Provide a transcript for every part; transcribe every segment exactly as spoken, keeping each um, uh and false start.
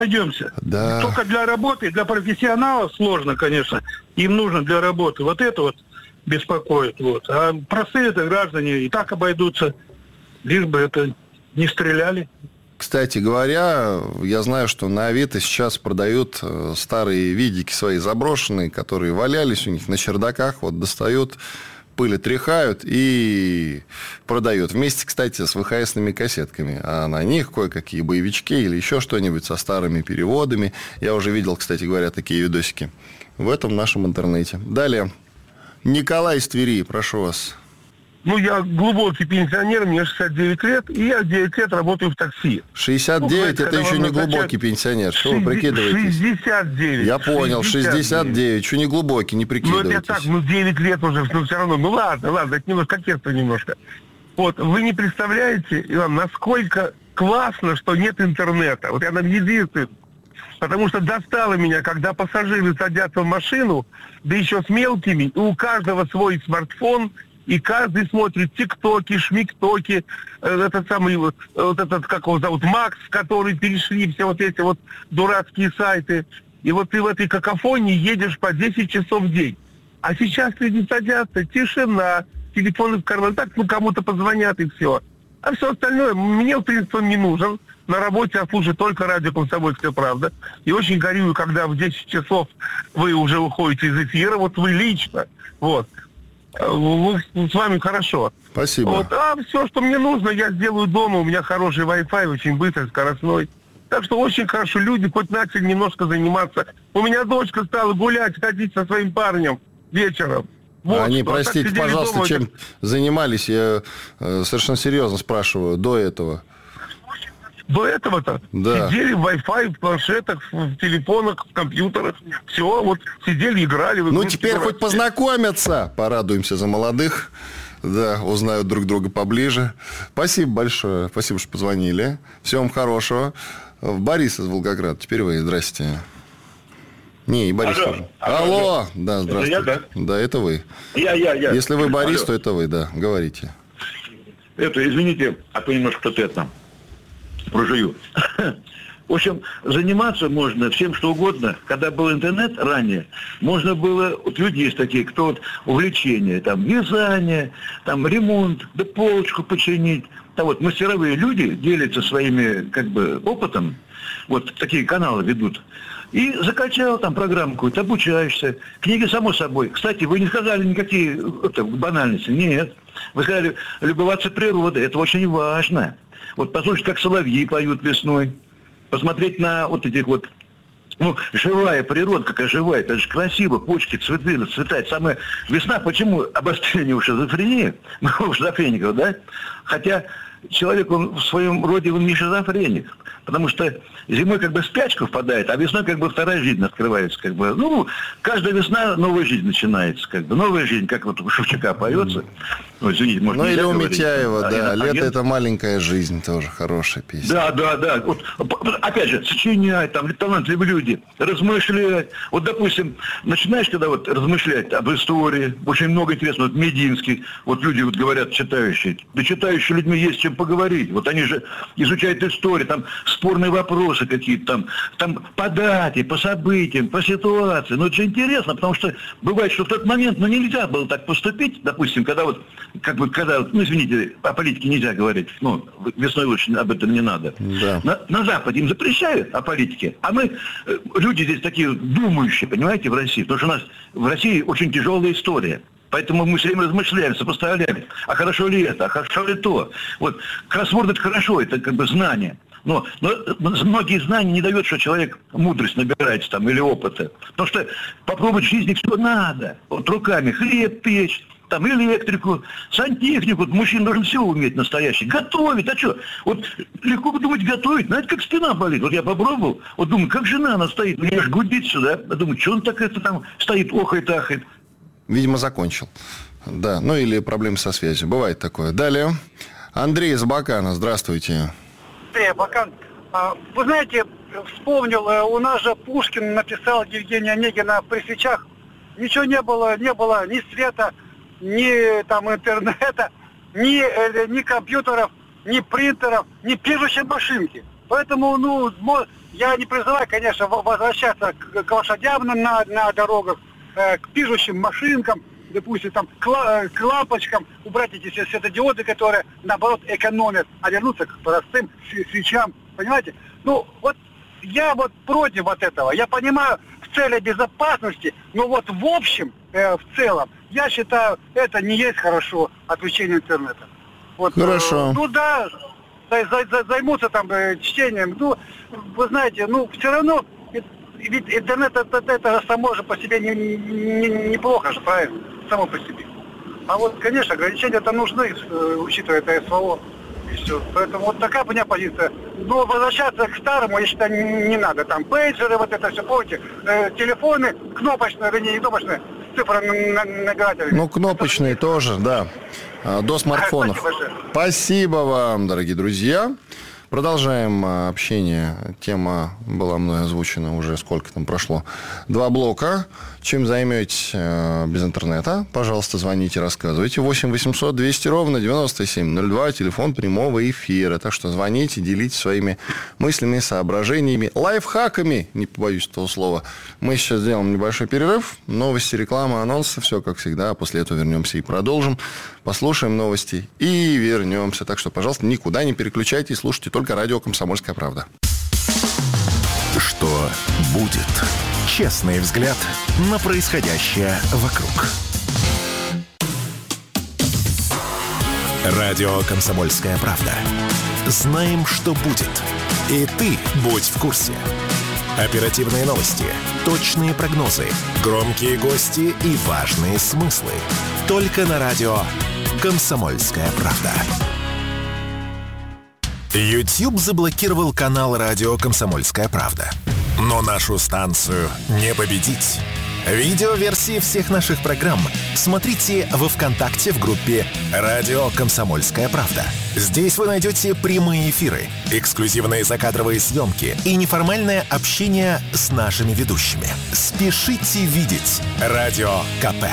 Пойдемте. Да. Только для работы, для профессионалов сложно, конечно. Им нужно для работы. Вот это вот беспокоит. Вот. А простые-то граждане и так обойдутся, лишь бы это не стреляли. Кстати говоря, я знаю, что на Авито сейчас продают старые видики свои заброшенные, которые валялись у них на чердаках. Вот достают, пыль отряхают и продают. Вместе, кстати, с вэ ха эсными кассетками. А на них кое-какие боевички или еще что-нибудь со старыми переводами. Я уже видел, кстати говоря, такие видосики в этом нашем интернете. Далее. Николай из Твери, прошу вас. Ну, я глубокий пенсионер, мне шестьдесят девять лет, и я девять лет работаю в такси. шестьдесят девять ну, это еще не глубокий пенсионер. Что вы прикидываетесь? шестьдесят девять. Я понял, шестьдесят девять. Что не глубокий, не прикидывайтесь. Ну, это так, ну, девять лет уже, ну, все равно. Ну, ладно, ладно, это немножко кокетство немножко. Вот, вы не представляете, Иван, насколько классно, что нет интернета. Вот я нам единственный. Потому что достало меня, когда пассажиры садятся в машину, да еще с мелкими, и у каждого свой смартфон, и каждый смотрит тиктоки, шмиктоки, э, этот самый, вот, вот этот, как его зовут, Макс, который перешли все вот эти вот дурацкие сайты. И вот ты в этой какофонии едешь по десять часов в день. А сейчас люди садятся, тишина, телефоны в карман, так, ну, кому-то позвонят и все. А все остальное мне, в принципе, он не нужен. На работе я слушаю только радио «Комсомольская правда». И очень горюю, когда в десять часов вы уже уходите из эфира, вот вы лично, вот. С вами хорошо. Спасибо. Вот. А все, что мне нужно, я сделаю дома. У меня хороший Wi-Fi, очень быстрый, скоростной. Так что очень хорошо. Люди хоть начали немножко заниматься. У меня дочка стала гулять, ходить со своим парнем вечером. Вот, а они, что. простите, а пожалуйста, дома, чем это... занимались? Я э, совершенно серьезно спрашиваю, до этого. До этого-то да. сидели в Wi-Fi, в планшетах, в телефонах, в компьютерах. Все, вот сидели, играли. Ну, теперь хоть познакомятся. Порадуемся за молодых. Да, узнают друг друга поближе. Спасибо большое. Спасибо, что позвонили. Всего вам хорошего. Борис из Волгограда. Теперь вы. Здрасте. Не, и Борис Алло. тоже. Алло. Алло. Да, здравствуйте. Это я, да? Да, это вы. Я, я, я. Если вы Борис, Алло. то это вы, да. Говорите. Это, извините, а то немножко тут это прожую. В общем, заниматься можно всем, что угодно. Когда был интернет ранее, можно было... Вот люди есть такие, кто вот увлечение, там, вязание, там, ремонт, да полочку починить. Там вот мастеровые люди делятся своими, как бы, опытом. Вот такие каналы ведут. И закачал там программу какую-то, обучаешься. Книги, само собой. Кстати, вы не сказали никакие это, банальности. Нет. Вы сказали, любоваться природой. Это очень важно. Вот послушать, как соловьи поют весной. Посмотреть на вот этих вот... Ну, живая природа, какая живая. Это же красиво. Почки, цветы, расцветают. Самая весна, почему обострение у шизофрении? У шизофреников, да? Хотя человек, он в своем роде, он не шизофреник. Потому что зимой как бы спячка впадает, а весной как бы вторая жизнь открывается. Как бы. Ну, каждая весна новая жизнь начинается. Как бы. Новая жизнь, как вот у Шевчука поется. Ну, извините, может, ну или у говорить. Митяева, да. А, Лето агент... это маленькая жизнь, тоже хорошая песня. Да, да, да. Вот, опять же, сочинять, там, талантливые люди, размышлять. Вот, допустим, начинаешь когда вот размышлять об истории, очень много интересного, вот Мединский, вот люди вот говорят, читающие. Да читающие людьми есть чем поговорить. Вот они же изучают историю, там спорные вопросы какие-то, там, там по дате, по событиям, по ситуации. Ну, это же интересно, потому что бывает, что в тот момент, ну, нельзя было так поступить, допустим, когда вот, как бы, когда, ну, извините, о политике нельзя говорить, ну, весной лучше об этом не надо. Да. На, на Западе им запрещают о политике, а мы, люди здесь такие думающие, понимаете, в России, потому что у нас в России очень тяжелая история. Поэтому мы все время размышляем, сопоставляем, а хорошо ли это, а хорошо ли то. Вот, кроссворд это хорошо, это как бы знание. Но, но многие знания не дают, что человек мудрость набирается там или опыта. Потому что попробовать в жизни все надо. Вот руками хлеб печь, там электрику, сантехнику. Мужчина должен все уметь настоящий. Готовить, а что? Вот легко думать готовить, знаете, как спина болит. Вот я попробовал, вот думаю, как жена она стоит, мне аж гудит сюда. Я думаю, что он так это там стоит, охает, ахает. Видимо, закончил. Да, ну или проблемы со связью. Бывает такое. Далее. Андрей из Абакана. Здравствуйте. Андрей Абакан. Вы знаете, вспомнил, у нас же Пушкин написал Евгения Онегина «При свечах». Ничего не было, не было ни света, ни там интернета, ни, ни компьютеров, ни принтеров, ни пишущей машинки. Поэтому, ну, я не призываю, конечно, возвращаться к, к лошадям на, на дорогах, э, к пишущим машинкам, допустим, там, к, к лампочкам, убрать эти светодиоды, которые, наоборот, экономят, а вернуться к простым свечам, понимаете? Ну, вот я вот против вот этого. Я понимаю, в цели безопасности, но вот в общем, э, в целом, я считаю, это не есть хорошо, отключение интернета. Вот, хорошо. Э, ну да, займутся там э, чтением. Ну, вы знаете, ну, все равно, ведь интернет это, это, это само же по себе не, не, неплохо же, правильно? Само по себе. А вот, конечно, ограничения-то нужны, учитывая это СВО. И все. Поэтому вот такая у меня позиция. Но возвращаться к старому, я считаю, не, не надо. Там пейджеры, вот это все, помните, э, телефоны кнопочные, вернее, не кнопочные, с цифронабирателями. Ну, кнопочные это... тоже, да. До смартфонов. Спасибо, Спасибо вам, дорогие друзья. Продолжаем общение. Тема была мной озвучена уже, сколько там прошло. Два блока. Чем займетесь без интернета? Пожалуйста, звоните, рассказывайте. восемь восемьсот двести ровно девяносто семь ноль два. Телефон прямого эфира. Так что звоните, делитесь своими мыслями, соображениями, лайфхаками, не побоюсь этого слова. Мы сейчас сделаем небольшой перерыв. Новости, реклама, анонсы. Все как всегда. А после этого вернемся и продолжим. Послушаем новости и вернемся. Так что, пожалуйста, никуда не переключайтесь. Слушайте только радио «Комсомольская правда». Что будет? Честный взгляд на происходящее вокруг. Радио «Комсомольская правда». Знаем, что будет. И ты будь в курсе. Оперативные новости, точные прогнозы, громкие гости и важные смыслы. Только на радио «Комсомольская правда». YouTube заблокировал канал радио «Комсомольская правда». Но нашу станцию не победить. Видеоверсии всех наших программ смотрите во ВКонтакте в группе «Радио Комсомольская правда». Здесь вы найдете прямые эфиры, эксклюзивные закадровые съемки и неформальное общение с нашими ведущими. Спешите видеть Радио КП.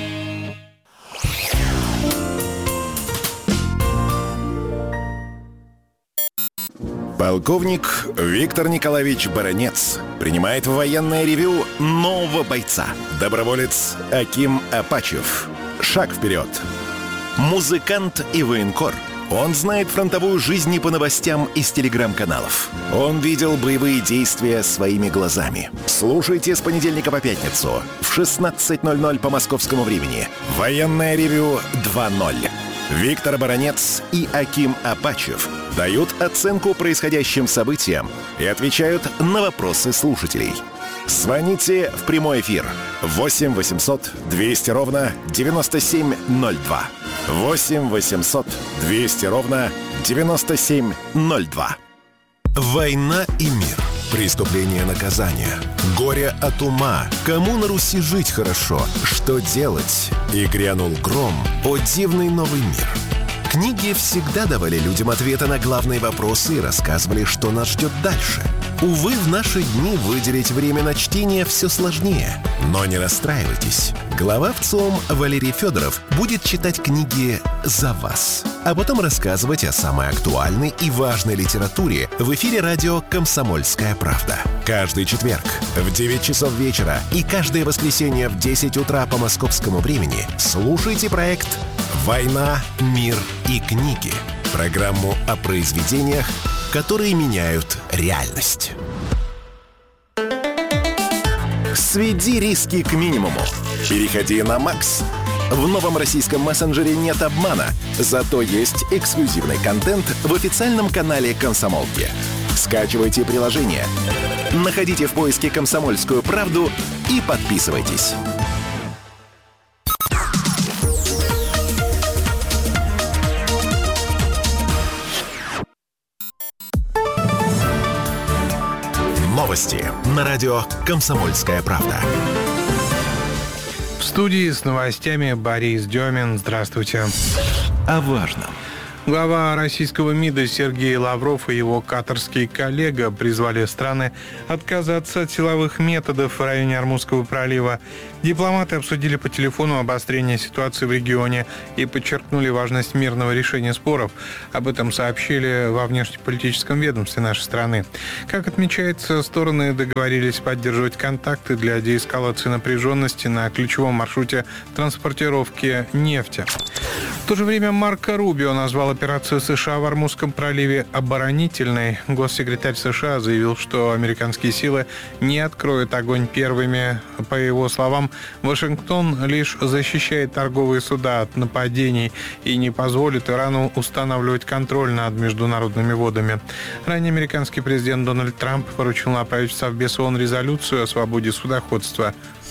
Полковник Виктор Николаевич Баранец принимает в военное ревью нового бойца. Доброволец Аким Апачев. Шаг вперед. Музыкант и военкор. Он знает фронтовую жизнь не по новостям из телеграм-каналов. Он видел боевые действия своими глазами. Слушайте с понедельника по пятницу в шестнадцать ноль ноль по московскому времени. Военное ревью два ноль. Виктор Баранец и Аким Апачев дают оценку происходящим событиям и отвечают на вопросы слушателей. Звоните в прямой эфир восемь восемьсот двести ровно девяносто семь ноль два. восемь восемьсот двести ровно девяносто семь ноль два. Война и мир. Преступление, наказание. Горе от ума. Кому на Руси жить хорошо? Что делать? И грянул гром. О дивный новый мир. Книги всегда давали людям ответы на главные вопросы и рассказывали, что нас ждет дальше. Увы, в наши дни выделить время на чтение все сложнее. Но не расстраивайтесь. Глава ВЦИОМ Валерий Федоров будет читать книги за вас, а потом рассказывать о самой актуальной и важной литературе в эфире радио «Комсомольская правда». Каждый четверг в девять часов вечера и каждое воскресенье в десять утра по московскому времени слушайте проект «Война, мир и книги». Программу о произведениях, которые меняют реальность. Сведи риски к минимуму. Переходи на Макс. В новом российском мессенджере нет обмана, зато есть эксклюзивный контент в официальном канале «Комсомолки». Скачивайте приложение, находите в поиске «Комсомольскую правду» и подписывайтесь. Новости на радио «Комсомольская правда». В студии с новостями Борис Демин. Здравствуйте. О важном. Глава российского МИДа Сергей Лавров и его катарский коллега призвали страны отказаться от силовых методов в районе Ормузского пролива. Дипломаты обсудили по телефону обострение ситуации в регионе и подчеркнули важность мирного решения споров. Об этом сообщили во внешнеполитическом ведомстве нашей страны. Как отмечается, стороны договорились поддерживать контакты для деэскалации напряженности на ключевом маршруте транспортировки нефти. В то же время Марко Рубио назвал операцию США в Ормузском проливе оборонительной. Госсекретарь США заявил, что американские силы не откроют огонь первыми. По его словам, Вашингтон лишь защищает торговые суда от нападений и не позволит Ирану устанавливать контроль над международными водами. Ранее американский президент Дональд Трамп поручил направить в Совбез ООН резолюцию о свободе судоходства.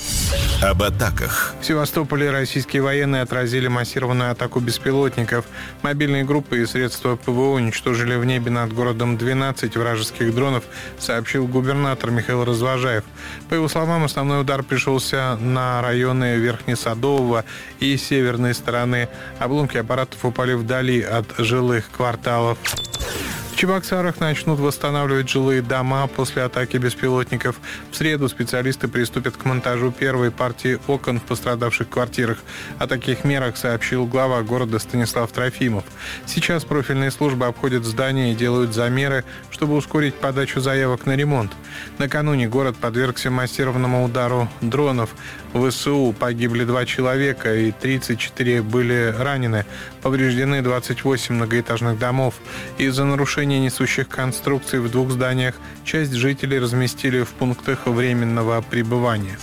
Об атаках. В Севастополе российские военные отразили массированную атаку беспилотников. Мобильные группы и средства ПВО уничтожили в небе над городом двенадцать вражеских дронов, сообщил губернатор Михаил Развожаев. По его словам, основной удар пришелся на районы Верхнесадового и северной стороны. Обломки аппаратов упали вдали от жилых кварталов. В Чебоксарах начнут восстанавливать жилые дома после атаки беспилотников. В среду специалисты приступят к монтажу первой партии окон в пострадавших квартирах. О таких мерах сообщил глава города Станислав Трофимов. Сейчас профильные службы обходят здания и делают замеры, чтобы ускорить подачу заявок на ремонт. Накануне город подвергся массированному удару дронов. В ВСУ погибли два человека и тридцать четыре были ранены. Повреждены двадцать восемь многоэтажных домов. Из-за нарушения несущих конструкций в двух зданиях часть жителей разместили в пунктах временного пребывания.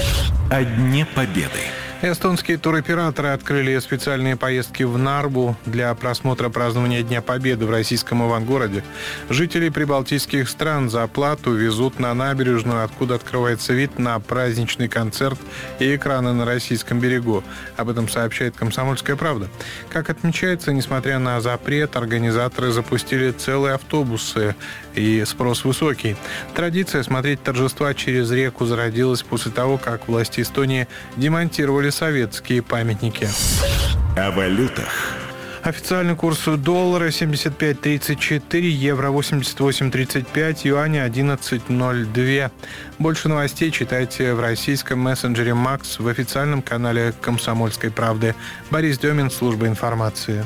О Дне Победы. Эстонские туроператоры открыли специальные поездки в Нарву для просмотра празднования Дня Победы в российском Ивангороде. Жителей прибалтийских стран за оплату везут на набережную, откуда открывается вид на праздничный концерт и экраны на российском берегу. Об этом сообщает «Комсомольская правда». Как отмечается, несмотря на запрет, организаторы запустили целые автобусы, и спрос высокий. Традиция смотреть торжества через реку зародилась после того, как власти Эстонии демонтировали советские памятники. О валютах. Официальный курс доллара семьдесят пять тридцать четыре, евро восемьдесят восемь тридцать пять, юаня одиннадцать ноль два. Больше новостей читайте в российском мессенджере «Макс», в официальном канале «Комсомольской правды». Борис Демин, служба информации.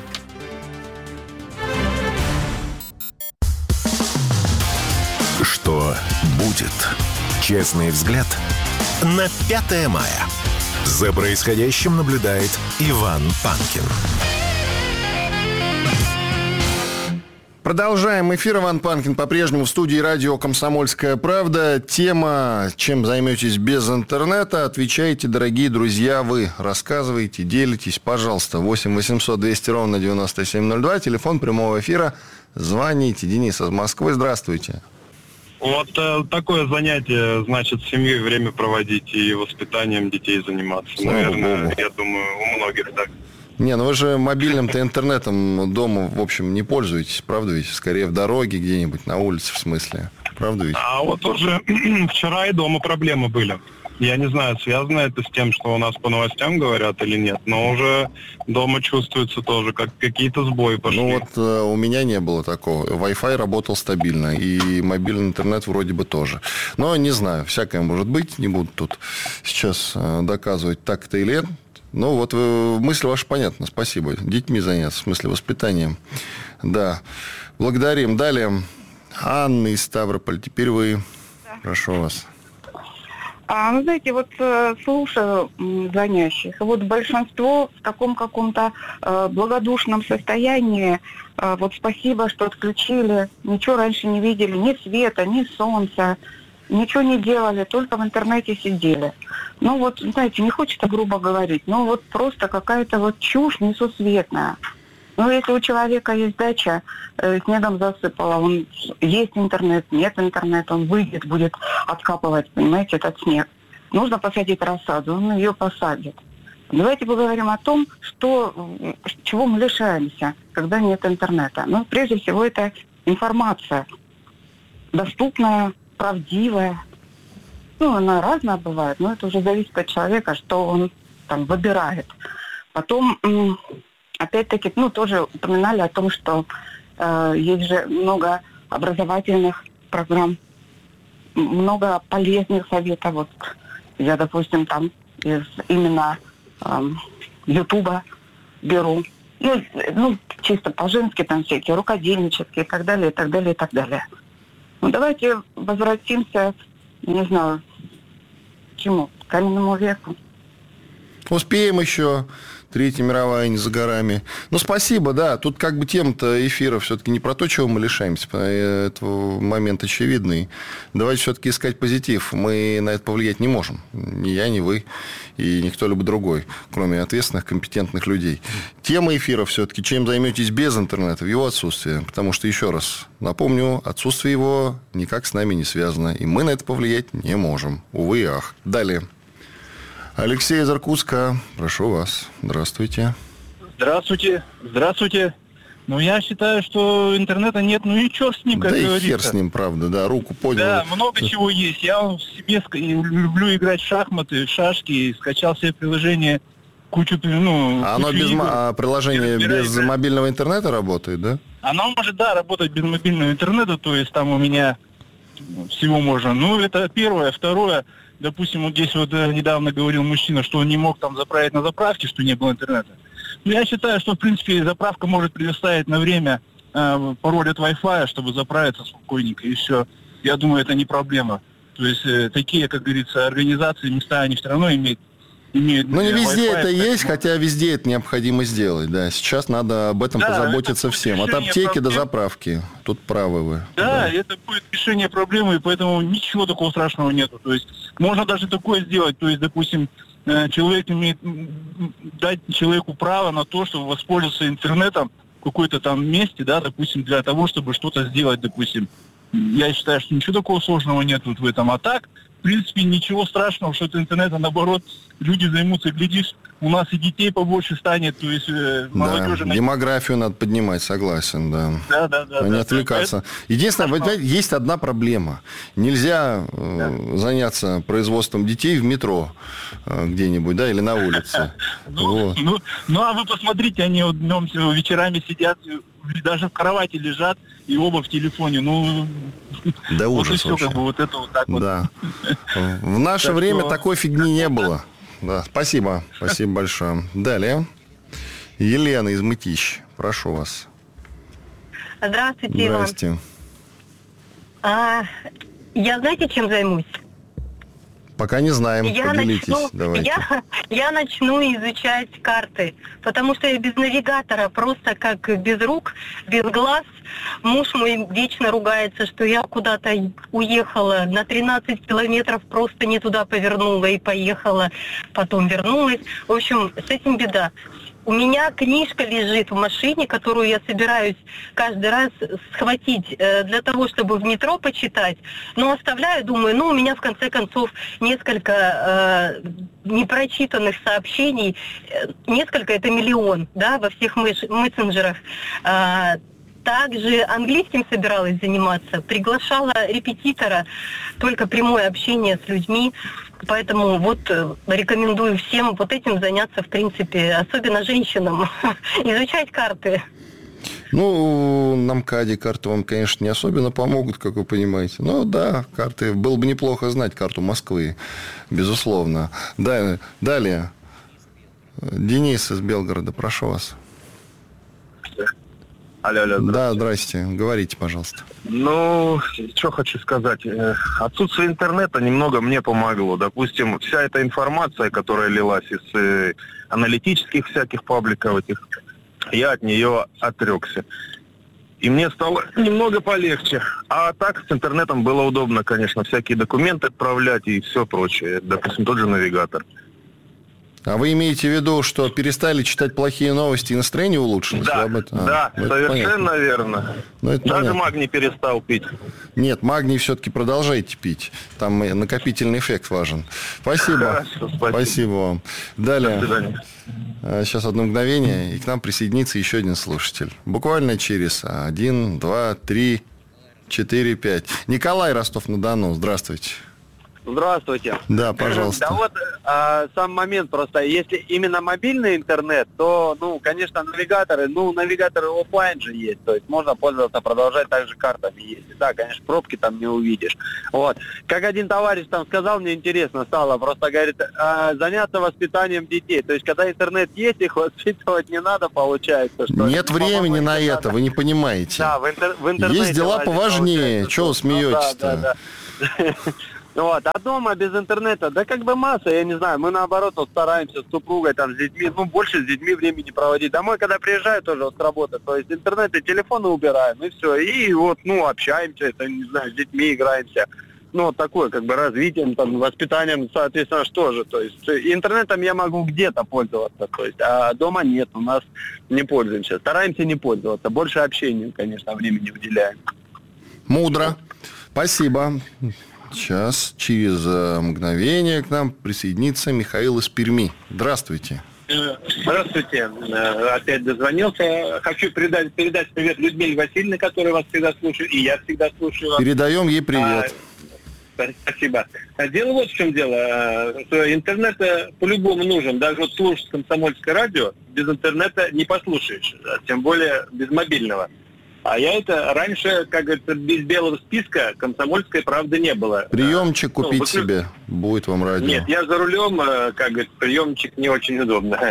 Что будет? Честный взгляд на пятое мая. За происходящим наблюдает Иван Панкин. Продолжаем эфир. Иван Панкин по-прежнему в студии радио «Комсомольская правда». Тема «Чем займетесь без интернета?» Отвечайте, дорогие друзья, вы. Рассказывайте, делитесь, пожалуйста. восемь восемьсот двести ровно девяносто семь ноль два. Телефон прямого эфира. Звоните. Денис из Москвы. Здравствуйте. Вот э, такое занятие, значит, с семьей время проводить и воспитанием детей заниматься. Слава Наверное, Богу. я думаю, у многих так. Не, ну вы же мобильным-то интернетом дома, в общем, не пользуетесь, правда ведь? Скорее в дороге где-нибудь, на улице, в смысле. Правда ведь? А вот уже вчера и дома проблемы были. Я не знаю, связано это с тем, что у нас по новостям говорят или нет, но уже дома чувствуется тоже, как какие-то сбои пошли. Ну вот э, у меня не было такого. Wi-Fi работал стабильно, и мобильный интернет вроде бы тоже. Но не знаю, всякое может быть. Не буду тут сейчас э, доказывать, так это или нет. Ну вот э, мысль ваша понятна, спасибо. Детьми заняться, в смысле воспитанием. Да, благодарим. Далее Анна из Ставрополя. Теперь вы. Да. Прошу вас. А, ну, знаете, вот э, слушаю м, звонящих, вот большинство в таком каком-то э, благодушном состоянии, э, вот спасибо, что отключили, ничего раньше не видели, ни света, ни солнца, ничего не делали, только в интернете сидели. Ну вот, знаете, не хочется грубо говорить, но вот просто какая-то вот чушь несусветная. Ну, если у человека есть дача, э, снегом засыпала, он есть интернет, нет интернета, он выйдет, будет откапывать, понимаете, этот снег. Нужно посадить рассаду, он ее посадит. Давайте поговорим о том, что, чего мы лишаемся, когда нет интернета. Ну, прежде всего, это информация доступная, правдивая. Ну, она разная бывает, но это уже зависит от человека, что он там выбирает. Потом... опять-таки, ну, тоже упоминали о том, что э, есть же много образовательных программ, много полезных советов. Вот я, допустим, там из именно эм, Ютуба беру, ну, ну, чисто по-женски, там всякие рукодельнические и так далее, и так далее, и так далее. Ну, давайте возвратимся, не знаю, к чему, к каменному веку. Успеем еще. Третья мировая не за горами. Ну, спасибо, да. Тут как бы тема-то эфира все-таки не про то, чего мы лишаемся. Это момент очевидный. Давайте все-таки искать позитив. Мы на это повлиять не можем. Ни я, ни вы, и никто либо другой, кроме ответственных, компетентных людей. Тема эфира все-таки, чем займетесь без интернета, в его отсутствие. Потому что, еще раз напомню, отсутствие его никак с нами не связано. И мы на это повлиять не можем. Увы и ах. Далее. Алексей из Иркутска, прошу вас. Здравствуйте. Здравствуйте. Здравствуйте. Ну, я считаю, что интернета нет, ну и черт с ним, как да говорится. Да и хер с ним, правда, да, руку поднял. Да, много чего есть. Я в себе люблю играть в шахматы, в шашки, скачал себе приложение, кучу, ну... А оно без... А приложение без играть. Мобильного интернета работает, да? Оно может, да, работать без мобильного интернета, то есть там у меня всего можно. Ну, это первое. Второе... Допустим, вот здесь вот недавно говорил мужчина, что он не мог там заправить на заправке, что не было интернета. Но я считаю, что, в принципе, заправка может предоставить на время э, пароль от Wi-Fi, чтобы заправиться спокойненько, и все. Я думаю, это не проблема. То есть э, такие, как говорится, организации, места, они все равно имеют... имеют ну, не везде Wi-Fi, это поэтому... есть, хотя везде это необходимо сделать, да. Сейчас надо об этом да, позаботиться всем. От аптеки проблем. До заправки. Тут правы вы. Да, да, это будет решение проблемы, и поэтому ничего такого страшного нету. То есть можно даже такое сделать. То есть, допустим, человек имеет дать человеку право на то, чтобы воспользоваться интернетом в какой-то там месте, да, допустим, для того, чтобы что-то сделать, допустим. Я считаю, что ничего такого сложного нет вот в этом. А так, в принципе, ничего страшного, что от интернета, наоборот, люди займутся, глядишь, у нас и детей побольше станет, то есть э, молодежи... Да, демографию надо поднимать, согласен, да. Да, да, да. А не да, отвлекаться. Да, единственное, да, есть одна проблема. Нельзя э, да. заняться производством детей в метро э, где-нибудь, да, или на улице. Ну, ну, ну, а вы посмотрите, они вот днем вечерами сидят, даже в кровати лежат, и оба в телефоне. Ну, да ужас вот и все, вообще. Как бы, вот это вот так вот. Да. В наше время такой фигни не было. Да, спасибо. Спасибо большое. Далее. Елена из Мытищ. Прошу вас. Здравствуйте, Здрасте. Иван. А, я знаете, чем займусь? Пока не знаем, я поделитесь. Начну, Давайте. Я, я начну изучать карты, потому что я без навигатора, просто как без рук, без глаз. Муж мой вечно ругается, что я куда-то уехала на тринадцать километров, просто не туда повернула и поехала, потом вернулась. В общем, с этим беда. У меня книжка лежит в машине, которую я собираюсь каждый раз схватить э, для того, чтобы в метро почитать. Но оставляю, думаю, ну, у меня в конце концов несколько э, непрочитанных сообщений. Несколько, это миллион, да, во всех меш- мессенджерах. Э, Также английским собиралась заниматься. Приглашала репетитора, только прямое общение с людьми. Поэтому вот рекомендую всем вот этим заняться, в принципе, особенно женщинам, изучать карты. Ну, на МКАДе карты вам, конечно, не особенно помогут, как вы понимаете. Но да, карты, было бы неплохо знать карту Москвы, безусловно. Далее, далее. Денис из Белгорода, прошу вас. Алло, алло, да, здрасте. Говорите, пожалуйста. Ну, что хочу сказать. Отсутствие интернета немного мне помогло. Допустим, вся эта информация, которая лилась из э, аналитических всяких пабликов этих, я от нее отрекся. И мне стало немного полегче. А так с интернетом было удобно, конечно, всякие документы отправлять и все прочее. Допустим, тот же навигатор. А вы имеете в виду, что перестали читать плохие новости и настроение улучшилось? Да, об этом? да, а, совершенно верно. Ну, это Даже понятно. магний перестал пить. Нет, магний все-таки продолжайте пить. Там накопительный эффект важен. Спасибо. Хорошо, спасибо. Спасибо вам. Далее. До свидания. Сейчас одно мгновение, и к нам присоединится еще один слушатель. Буквально через один, два, три, четыре, пять. Николай, Ростов-на-Дону, здравствуйте. Здравствуйте. Да, пожалуйста. Да вот а, сам момент просто. Если именно мобильный интернет, то, ну, конечно, навигаторы, ну, навигаторы офлайн же есть. То есть можно пользоваться, продолжать также картами ездить. Да, конечно, пробки там не увидишь. Вот. Как один товарищ там сказал, мне интересно стало, просто говорит, а, заняться воспитанием детей. То есть, когда интернет есть, их воспитывать не надо, получается. Что Нет времени на это, надо. Вы не понимаете. Да, в, интер- в интернете. Есть дела поважнее. Чего вы смеетесь-то? Ну, да, да, да. Вот, а дома без интернета, да как бы масса, я не знаю, мы наоборот вот, стараемся с супругой, там, с детьми, ну, больше с детьми времени проводить. Домой, когда приезжаю, тоже вот с работы, то есть интернет и телефоны убираем, и все, и вот, ну, общаемся, это, не знаю, с детьми играемся. Ну, вот такое, как бы, развитием, там, воспитанием, соответственно, что же, то есть интернетом я могу где-то пользоваться, то есть, а дома нет, у нас не пользуемся, стараемся не пользоваться, больше общению, конечно, времени уделяем. Мудро, спасибо. Сейчас, через мгновение к нам присоединится Михаил из Перми. Здравствуйте. Здравствуйте. Опять дозвонился. Хочу передать, передать привет Людмиле Васильевне, которая вас всегда слушает, и я всегда слушаю. Передаем ей привет. А, спасибо. Дело вот в чем дело. Что интернет по-любому нужен. Даже вот слушать комсомольское радио без интернета не послушаешь. Тем более без мобильного. А я это раньше, как говорится, без белого списка комсомольской правды не было. Приемчик купить ну, выклю... себе, будет вам радио. Нет, я за рулем, как говорится, приемчик не очень удобно.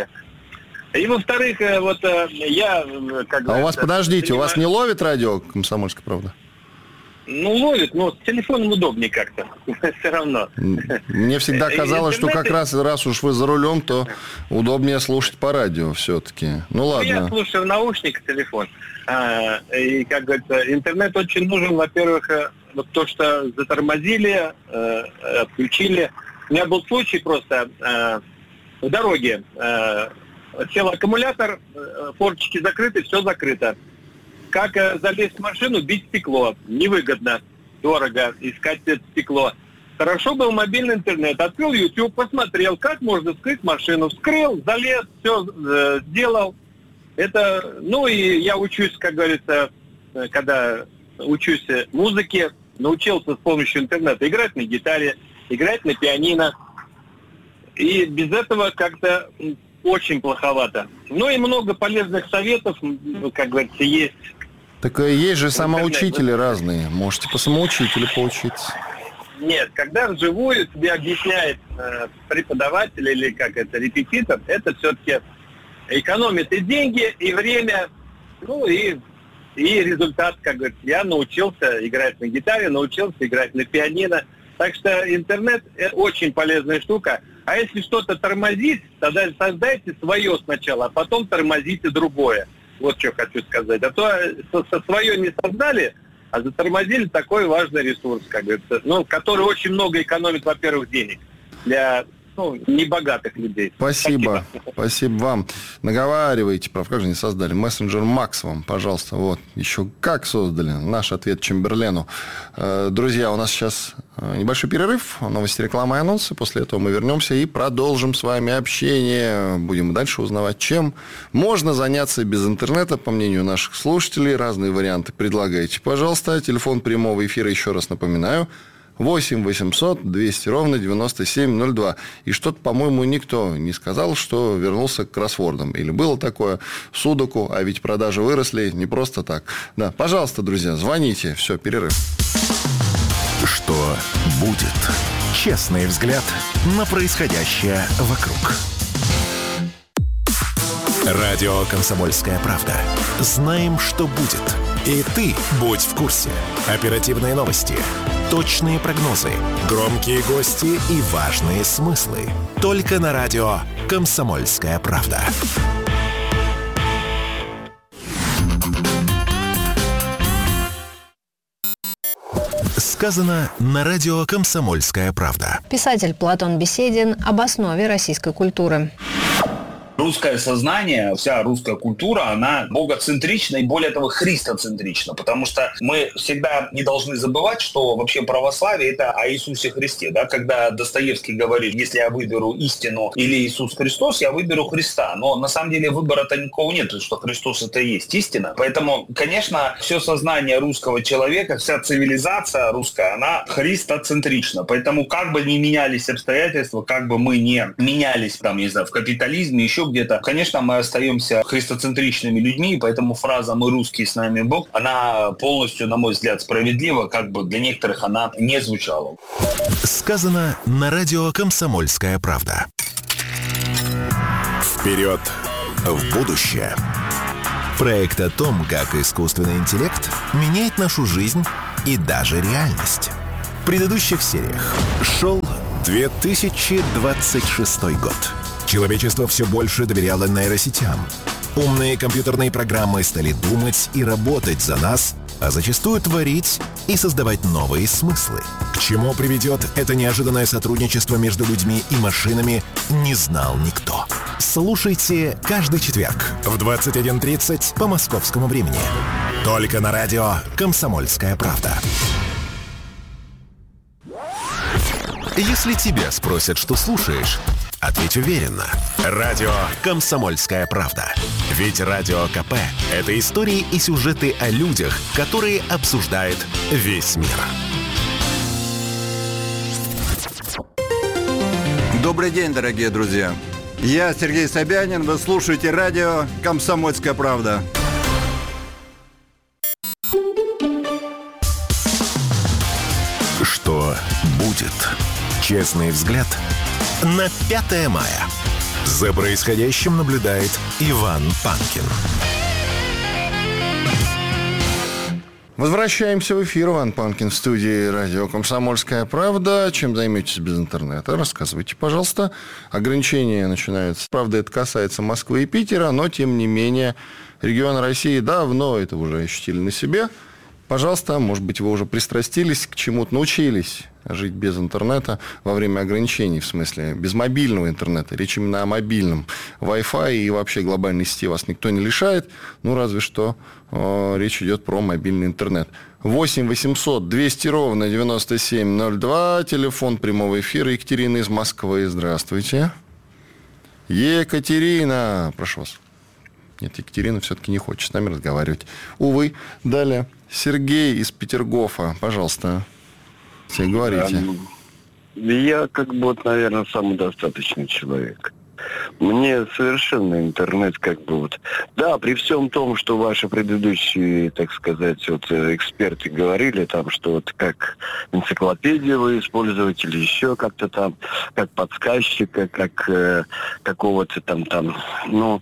И во-вторых, вот я... Как а у вас, подождите, занимаюсь... у вас не ловит радио комсомольская правда? Ну, ловит, но с телефоном удобнее как-то, все равно. Мне всегда казалось, что как раз, раз уж вы за рулем, то удобнее слушать по радио все-таки. Ну, ладно. Я слушаю в наушниках телефон. А, и, как говорится, интернет очень нужен, во-первых, вот то, что затормозили, э, отключили. У меня был случай просто э, в дороге. Э, сел аккумулятор, э, форточки закрыты, все закрыто. Как э, залезть в машину, бить стекло. Невыгодно, дорого искать это стекло. Хорошо был мобильный интернет. Открыл YouTube, посмотрел, как можно вскрыть машину. Вскрыл, залез, все э, сделал. Это, ну и я учусь, как говорится, когда учусь музыке, научился с помощью интернета играть на гитаре, играть на пианино. И без этого как-то очень плоховато. Ну и много полезных советов, как говорится, есть. Так есть же самоучители разные. Можете по самоучителю поучиться. Нет, когда вживую тебе объясняет э, преподаватель или как это, репетитор, это все-таки экономит и деньги, и время, ну и, и результат, как говорится. Я научился играть на гитаре, научился играть на пианино. Так что интернет – очень полезная штука. А если что-то тормозит, тогда создайте свое сначала, а потом тормозите другое. Вот что хочу сказать. А то со, со свое не создали, а затормозили такой важный ресурс, как говорится, ну, который очень много экономит, во-первых, денег для... Ну, небогатых людей. Спасибо. Спасибо. Спасибо вам. Наговаривайте, прав, как же не создали. Мессенджер Макс вам, пожалуйста. Вот. Еще как создали. Наш ответ Чемберлену. Друзья, у нас сейчас небольшой перерыв. Новости, реклама и анонсы. После этого мы вернемся и продолжим с вами общение. Будем дальше узнавать, чем можно заняться без интернета, по мнению наших слушателей. Разные варианты предлагайте, пожалуйста. Телефон прямого эфира, еще раз напоминаю, восемь восемьсот двести ровно девяносто семь ноль два. И что-то, по-моему, никто не сказал, что вернулся к кроссвордам. Или было такое судоку, а ведь продажи выросли не просто так. Да, пожалуйста, друзья, звоните. Все, перерыв. Что будет? Честный взгляд на происходящее вокруг. Радио «Комсомольская правда». Знаем, что будет. И ты будь в курсе. Оперативные новости, точные прогнозы, громкие гости и важные смыслы. Только на радио «Комсомольская правда». Сказано на радио «Комсомольская правда». Писатель Платон Беседин об основе российской культуры. Русское сознание, вся русская культура, она богоцентрична и, более того, христоцентрична, потому что мы всегда не должны забывать, что вообще православие – это о Иисусе Христе. Да? Когда Достоевский говорит, если я выберу истину или Иисус Христос, я выберу Христа. Но на самом деле выбора-то никого нет, что Христос – это и есть истина. Поэтому, конечно, все сознание русского человека, вся цивилизация русская, она христоцентрична. Поэтому как бы ни менялись обстоятельства, как бы мы не менялись, там, не знаю, в капитализме, еще где-то. Конечно, мы остаемся христоцентричными людьми, и поэтому фраза «мы русские, с нами Бог», она полностью, на мой взгляд, справедлива, как бы для некоторых она не звучала. Сказано на радио «Комсомольская правда». Вперед в будущее. Проект о том, как искусственный интеллект меняет нашу жизнь и даже реальность. В предыдущих сериях шел две тысячи двадцать шестой год. Человечество все больше доверяло нейросетям. Умные компьютерные программы стали думать и работать за нас, а зачастую творить и создавать новые смыслы. К чему приведет это неожиданное сотрудничество между людьми и машинами, не знал никто. Слушайте каждый четверг в двадцать один тридцать по московскому времени. Только на радио «Комсомольская правда». Если тебя спросят, что слушаешь, ответь уверенно. Радио «Комсомольская правда». Ведь Радио КП – это истории и сюжеты о людях, которые обсуждает весь мир. Добрый день, дорогие друзья. Я Сергей Собянин. Вы слушаете радио «Комсомольская правда». Что будет? Честный взгляд на пятое мая. За происходящим наблюдает Иван Панкин. Возвращаемся в эфир. Иван Панкин в студии радио «Комсомольская правда». Чем займетесь без интернета? Рассказывайте, пожалуйста. Ограничения начинаются. Правда, это касается Москвы и Питера, но, тем не менее, регионы России давно это уже ощутили на себе. Пожалуйста, может быть, вы уже пристрастились к чему-то, научились жить без интернета во время ограничений, в смысле, без мобильного интернета. Речь именно о мобильном. Wi-Fi и вообще глобальной сети вас никто не лишает, ну, разве что э, речь идет про мобильный интернет. восемь восемьсот двести ровно девяносто семь ноль два, телефон прямого эфира. Екатерина из Москвы, здравствуйте. Екатерина, прошу вас. Нет, Екатерина все-таки не хочет с нами разговаривать. Увы. Далее. Сергей из Петергофа, пожалуйста. Все говорите. Я, как бы, вот, наверное, самодостаточный человек. Мне совершенно интернет, как бы, вот... Да, при всем том, что ваши предыдущие, так сказать, вот, эксперты говорили, там, что вот как энциклопедию вы используете, или еще как-то там, как подсказчика, как э, какого-то там, там, ну...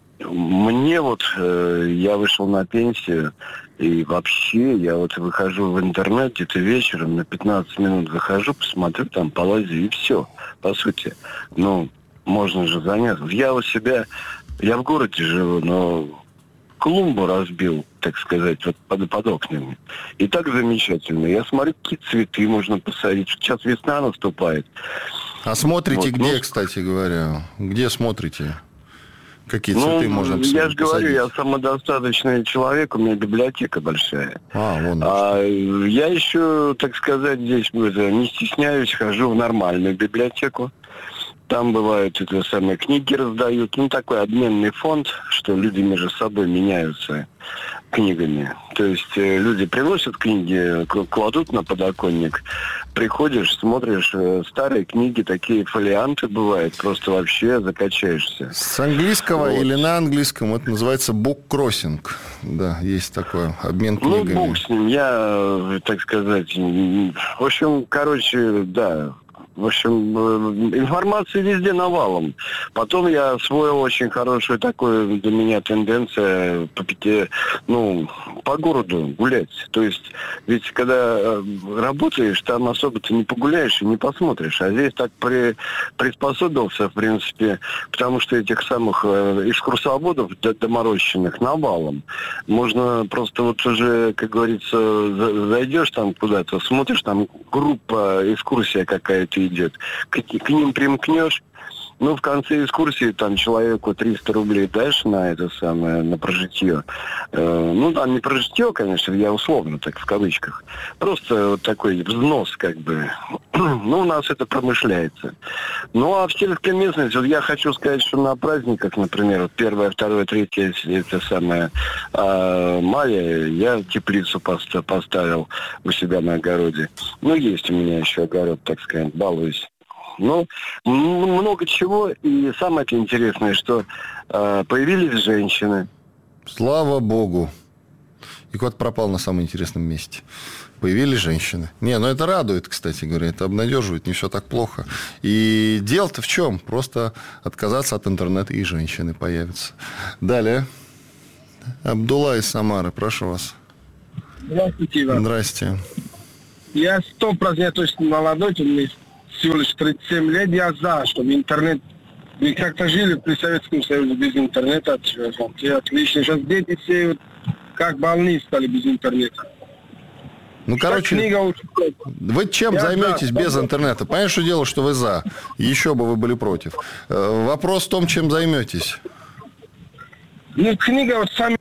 Мне вот, э, я вышел на пенсию, и вообще я вот выхожу в интернет где-то вечером, на пятнадцать минут захожу, посмотрю, там полазю, и все, по сути. Ну, можно же заняться. Я у себя, я в городе живу, но клумбу разбил, так сказать, вот под, под окнами. И так замечательно. Я смотрю, какие цветы можно посадить. Сейчас весна наступает. А смотрите вот, где, ну, кстати говоря? Где смотрите? Какие цветы ну, можно посадить? Я же говорю, я самодостаточный человек, у меня библиотека большая. А, вон. А, я еще, так сказать, здесь не стесняюсь, хожу в нормальную библиотеку. Там бывают это самые книги раздают. Ну, такой обменный фонд, что люди между собой меняются книгами. То есть э, люди приносят книги, кладут на подоконник, приходишь, смотришь э, старые книги, такие фолианты бывают, просто вообще закачаешься. С английского вот. Или на английском это называется буккроссинг. Да, есть такой обмен книгами. Ну, бог с ним, я, так сказать, в общем, короче, да... В общем, информации везде навалом. Потом я освоил очень хорошую такую для меня тенденцию по, ну, по городу гулять. То есть, ведь когда работаешь, там особо ты не погуляешь и не посмотришь. А здесь так при, приспособился, в принципе, потому что этих самых экскурсоводов доморощенных навалом. Можно просто вот уже, как говорится, зайдешь там куда-то, смотришь, там группа, экскурсия какая-то идет, к, к ним примкнешь, Ну, в конце экскурсии там человеку триста рублей дашь на это самое, на прожитье. Э, ну, там не прожитье, конечно, я условно так в кавычках. Просто вот такой взнос как бы. Ну, у нас это промышляется. Ну, а в сельской местности, вот я хочу сказать, что на праздниках, например, вот первое, второе, третье, это самое а, мая, я теплицу поставил у себя на огороде. Ну, есть у меня еще огород, так сказать, балуюсь. Ну, много чего. И самое интересное, что э, появились женщины. Слава богу. И кот пропал на самом интересном месте. Появились женщины. Не, ну это радует, кстати говоря. Это обнадеживает, не все так плохо. И дело-то в чем? Просто отказаться от интернета, и женщины появятся. Далее. Абдулла из Самары, прошу вас. Здравствуйте, Иван. Здрасте. Я сто процентов точно молодой, мне всего лишь тридцать семь лет. Я за, чтобы интернет... Мы как-то жили при Советском Союзе без интернета. И отлично. Сейчас дети все вот как больные стали без интернета. Ну, короче, книга... вы чем я займетесь за, без интернета? Понятно, что дело, что вы за. Еще бы вы были против. Вопрос в том, чем займетесь. Ну, книга вот сами...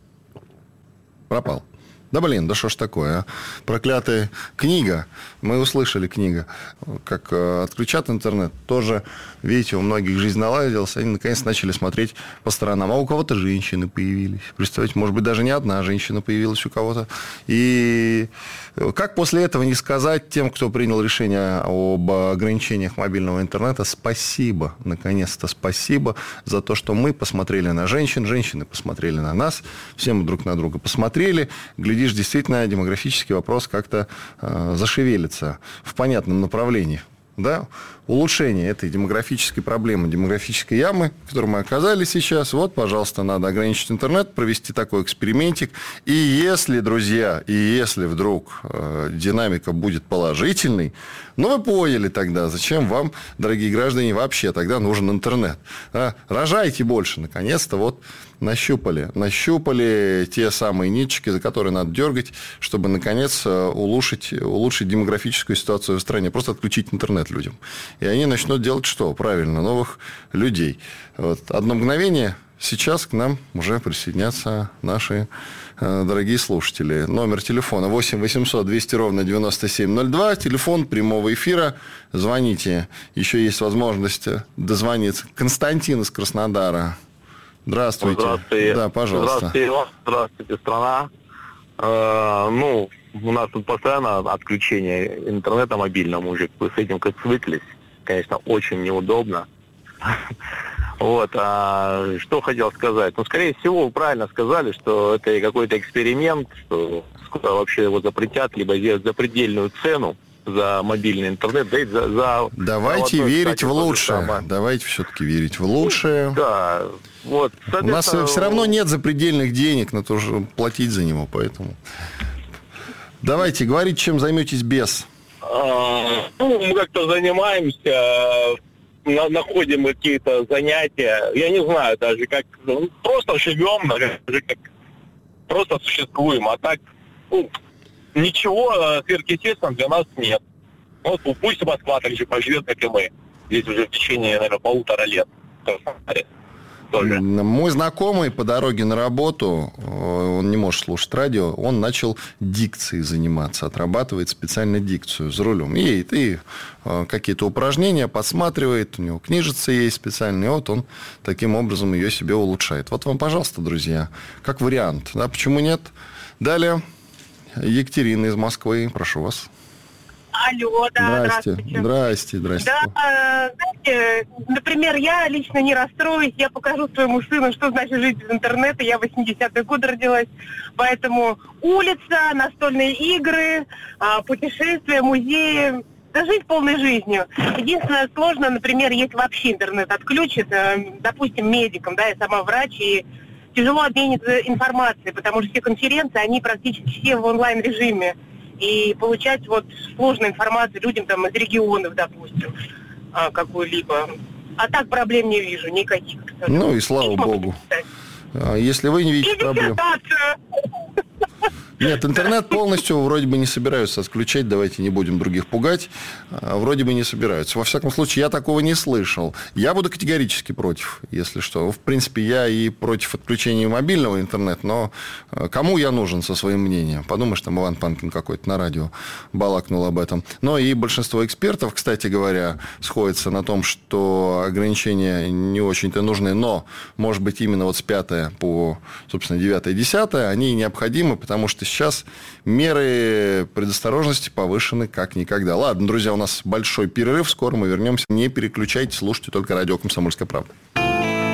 Пропал. Да блин, да что ж такое, а? Проклятая книга. Мы услышали книга. Как э, отключат интернет, тоже, видите, у многих жизнь наладилась. Они наконец начали смотреть по сторонам. А у кого-то женщины появились. Представьте, может быть, даже не одна женщина появилась у кого-то. И как после этого не сказать тем, кто принял решение об ограничениях мобильного интернета, спасибо, наконец-то спасибо за то, что мы посмотрели на женщин, женщины посмотрели на нас, все мы друг на друга посмотрели. Глядишь, действительно, демографический вопрос как-то э, зашевелится в понятном направлении. Да? Улучшение этой демографической проблемы, демографической ямы, в которой мы оказались сейчас. Вот, пожалуйста, надо ограничить интернет, провести такой экспериментик. И если, друзья, и если вдруг э, динамика будет положительной, ну, вы поняли тогда, зачем вам, дорогие граждане, вообще тогда нужен интернет. А? Рожайте больше, наконец-то, вот нащупали. Нащупали те самые ниточки, за которые надо дергать, чтобы, наконец, улучшить, улучшить демографическую ситуацию в стране. Просто отключить интернет людям. И они начнут делать что? Правильно, новых людей. Вот. Одно мгновение, сейчас к нам уже присоединятся наши э, дорогие слушатели. Номер телефона восемь восемьсот двести ровно девяносто семь ноль два. Телефон прямого эфира. Звоните. Еще есть возможность дозвониться. Константин из Краснодара. Здравствуйте. Здравствуйте. Да, пожалуйста. Здравствуйте, Иван. Здравствуйте, страна. Э, ну, у нас тут постоянно отключение интернета мобильного, уже с этим как свыклись. Конечно, очень неудобно. Вот. А что хотел сказать? Ну, скорее всего, вы правильно сказали, что это какой-то эксперимент, что скоро вообще его запретят, либо сделать запредельную цену за мобильный интернет, да и за... за Давайте за верить кстати, в лучшее. Давайте все-таки верить в лучшее. Да. Вот. У нас все равно нет запредельных денег на то, чтобы платить за него, поэтому... Давайте, говорите, чем займетесь без... А, ну, мы как-то занимаемся, на, находим какие-то занятия. Я не знаю даже, как... Ну, просто живем, даже как... Просто существуем. А так, ну, ничего сверхъестественного для нас нет. Вот пусть Москва так же поживет, как и мы. Здесь уже в течение, наверное, полутора лет. Тоже. Мой знакомый по дороге на работу, он не может слушать радио, он начал дикцией заниматься, отрабатывает специально дикцию за рулем. Едет и какие-то упражнения подсматривает, у него книжица есть специальная, и вот он таким образом ее себе улучшает. Вот вам, пожалуйста, друзья, как вариант. Да, почему нет? Далее Екатерина из Москвы, прошу вас. Алло, да, здрасте. здравствуйте. Здрасте, здрасте. Да, знаете, например, я лично не расстроюсь, я покажу своему сыну, что значит жить без интернета. Я в восьмидесятые годы родилась, поэтому улица, настольные игры, путешествия, музеи, да жить полной жизнью. Единственное, сложно, например, если вообще интернет отключит, допустим, медикам, да, я сама врач, и тяжело обмениться информацией, потому что все конференции, они практически все в онлайн-режиме. И получать вот сложную информацию людям там из регионов, допустим, какую-либо. А так проблем не вижу никаких. Ну и слава богу. Если вы не видите проблем... Нет, интернет полностью вроде бы не собираются отключать. Давайте не будем других пугать. Вроде бы не собираются. Во всяком случае, я такого не слышал. Я буду категорически против, если что. В принципе, я и против отключения мобильного интернета, но кому я нужен со своим мнением? Подумаешь, там Иван Панкин какой-то на радио балакнул об этом. Но и большинство экспертов, кстати говоря, сходятся на том, что ограничения не очень-то нужны, но, может быть, именно вот с пятого по, собственно, девятое и десятое они необходимы, потому что сейчас меры предосторожности повышены как никогда. Ладно, друзья, у нас большой перерыв, скоро мы вернемся. Не переключайтесь, слушайте только радио «Комсомольская правда».